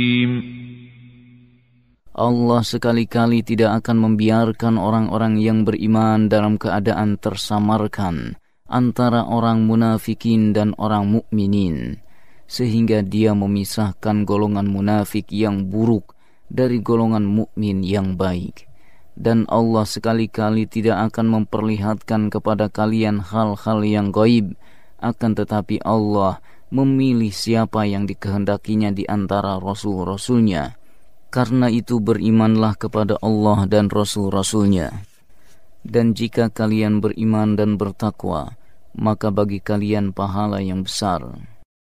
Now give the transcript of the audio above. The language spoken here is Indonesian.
Allah sekali-kali tidak akan membiarkan orang-orang yang beriman dalam keadaan tersamarkan antara orang munafikin dan orang mukminin, sehingga dia memisahkan golongan munafik yang buruk dari golongan mukmin yang baik. Dan Allah sekali-kali tidak akan memperlihatkan kepada kalian hal-hal yang gaib, akan tetapi Allah memilih siapa yang dikehendakinya di antara rasul-rasulnya. Karena itu berimanlah kepada Allah dan rasul-rasulnya. Dan jika kalian beriman dan bertakwa, maka bagi kalian pahala yang besar.